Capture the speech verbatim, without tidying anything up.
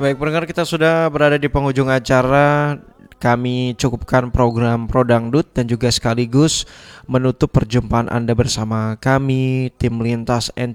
Baik pendengar, kita sudah berada di penghujung acara. Kami cukupkan program Pro Dangdut dan juga sekaligus menutup perjumpaan Anda bersama kami tim Lintas